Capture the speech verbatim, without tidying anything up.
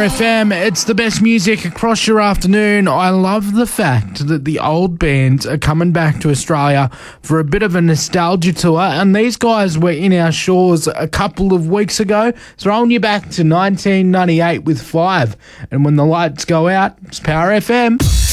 F M. It's the best music across your afternoon. I love the fact that the old bands are coming back to Australia for a bit of a nostalgia tour, and these guys were in our shores a couple of weeks ago, throwing you back to nineteen ninety-eight with Five. And when the lights go out, it's Power F M.